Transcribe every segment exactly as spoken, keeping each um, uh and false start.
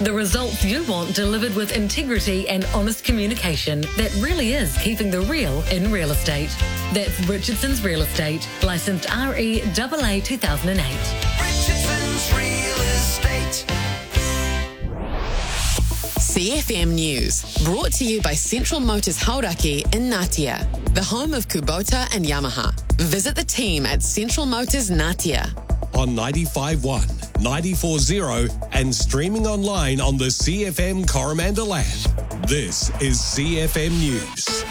The results you want delivered with integrity and honest communication that really is keeping the real in real estate. That's Richardson's Real Estate, licensed R E A A two thousand eight. Richardson's Real Estate. C F M News, brought to you by Central Motors Hauraki in Ngatea, the home of Kubota and Yamaha. Visit the team at Central Motors Ngatea. On ninety-five point one, ninety-four point zero and streaming online on the C F M Coromandel app. This is C F M News.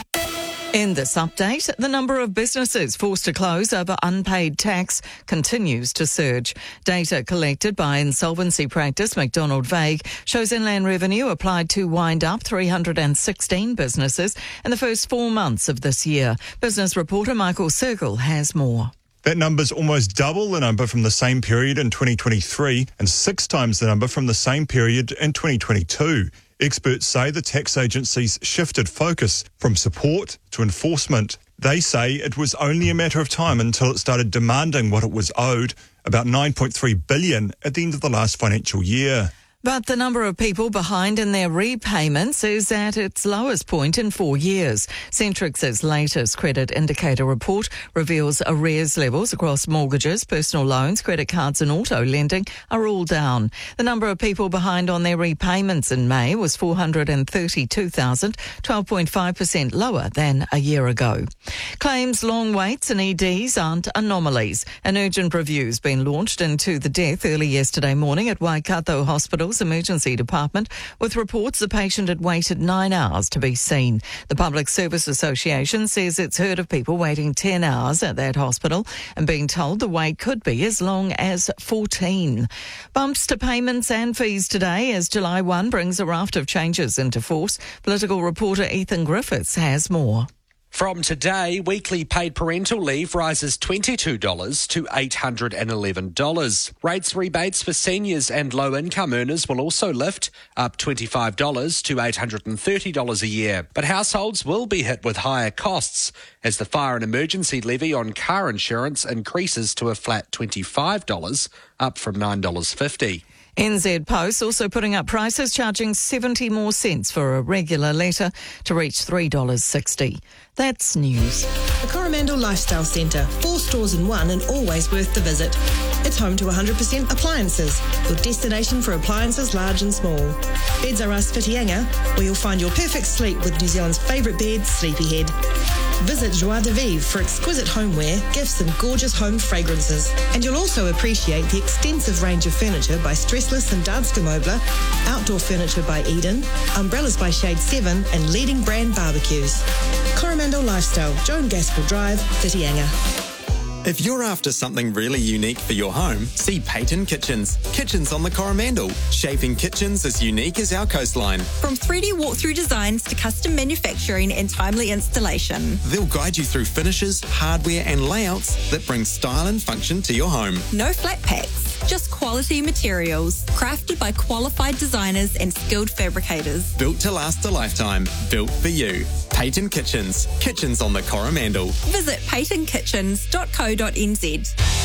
In this update, the number of businesses forced to close over unpaid tax continues to surge. Data collected by insolvency practice McDonald Vague shows Inland Revenue applied to wind up three hundred sixteen businesses in the first four months of this year. Business reporter Michael Circle has more. That number's almost double the number from the same period in twenty twenty-three and six times the number from the same period in twenty twenty-two. Experts say the tax agencies shifted focus from support to enforcement. They say it was only a matter of time until it started demanding what it was owed, about nine point three billion dollars at the end of the last financial year. But the number of people behind in their repayments is at its lowest point in four years. Centrix's latest credit indicator report reveals arrears levels across mortgages, personal loans, credit cards and auto lending are all down. The number of people behind on their repayments in May was four hundred thirty-two thousand, twelve point five percent lower than a year ago. Claims, long waits and E Ds aren't anomalies. An urgent review's been launched into the death early yesterday morning at Waikato Hospital emergency department, with reports the patient had waited nine hours to be seen. The Public Service Association says it's heard of people waiting ten hours at that hospital and being told the wait could be as long as fourteen. Bumps to payments and fees today as July first brings a raft of changes into force. Political reporter Ethan Griffiths has more. From today, weekly paid parental leave rises twenty-two dollars to eight hundred eleven dollars. Rates rebates for seniors and low-income earners will also lift, up twenty-five dollars to eight hundred thirty dollars a year. But households will be hit with higher costs as the fire and emergency levy on car insurance increases to a flat twenty-five dollars, up from nine dollars fifty. N Z Post also putting up prices, charging seventy more cents for a regular letter to reach three dollars sixty. That's news. The Coromandel Lifestyle Centre, four stores in one and always worth the visit. It's home to one hundred percent appliances, your destination for appliances large and small. Beds R Us Whitianga, where you'll find your perfect sleep with New Zealand's favourite bed, Sleepyhead. Visit Joie de Vivre for exquisite homeware, gifts and gorgeous home fragrances. And you'll also appreciate the extensive range of furniture by Stressless and Danske Möbler, outdoor furniture by Eden, umbrellas by Shade seven and leading brand barbecues. Coromandel Lifestyle, Joan Gaskell Drive, Whitianga. If you're after something really unique for your home, see Peyton Kitchens. Kitchens on the Coromandel, shaping kitchens as unique as our coastline. From three D walkthrough designs to custom manufacturing and timely installation. They'll guide you through finishes, hardware and layouts that bring style and function to your home. No flat packs, just quality materials, crafted by qualified designers and skilled fabricators. Built to last a lifetime, built for you. Peyton Kitchens, kitchens on the Coromandel. Visit peyton kitchens dot co dot n z.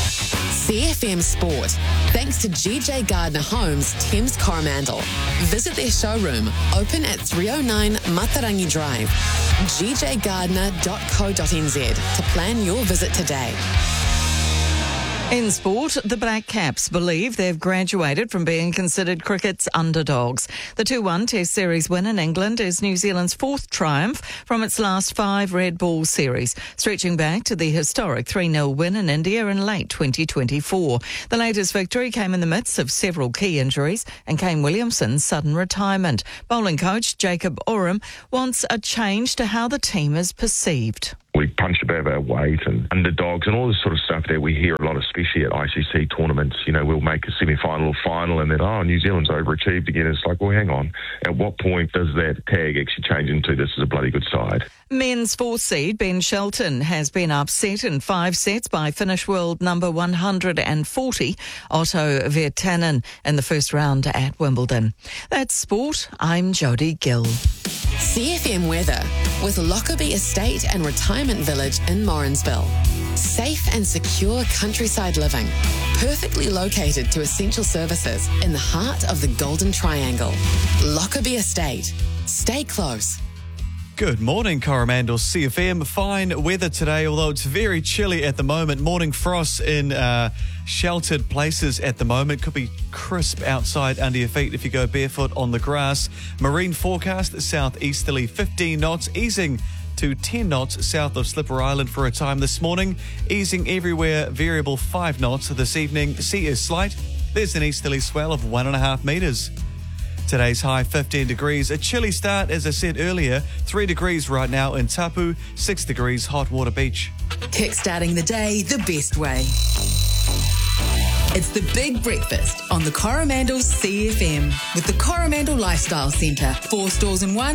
C F M Sport, thanks to G J Gardner Homes, Thames Coromandel. Visit their showroom, open at three oh nine Matarangi Drive. g j gardner dot co dot n z to plan your visit today. In sport, the Black Caps believe they've graduated from being considered cricket's underdogs. The two one Test Series win in England is New Zealand's fourth triumph from its last five red ball series, stretching back to the historic three nil win in India in late twenty twenty-four. The latest victory came in the midst of several key injuries and Kane Williamson's sudden retirement. Bowling coach Jacob Oram wants a change to how the team is perceived. We punch above our weight and underdogs and all this sort of stuff that we hear a lot, especially at I C C tournaments. You know, we'll make a semi-final or final and then, oh, New Zealand's overachieved again. It's like, well, hang on. At what point does that tag actually change into this is a bloody good side? Men's fourth seed Ben Shelton has been upset in five sets by Finnish world number one hundred forty, Otto Virtanen, in the first round at Wimbledon. That's sport. I'm Jodie Gill. C F M weather with Lockerbie Estate and Retirement Village in Morrinsville. Safe and secure countryside living. Perfectly located to essential services in the heart of the Golden Triangle. Lockerbie Estate. Stay close. Good morning, Coromandel C F M. Fine weather today, although it's very chilly at the moment. Morning frost in uh, sheltered places at the moment. Could be crisp outside under your feet if you go barefoot on the grass. Marine forecast, southeasterly fifteen knots, easing to ten knots south of Slipper Island for a time this morning. Easing everywhere, variable five knots this evening. Sea is slight. There's an easterly swell of one and a half metres. Today's high fifteen degrees. A chilly start, as I said earlier. three degrees right now in Tapu, six degrees Hot Water Beach. Kickstarting the day the best way. It's the Big Breakfast on the Coromandel C F M with the Coromandel Lifestyle Centre. Four stores in one.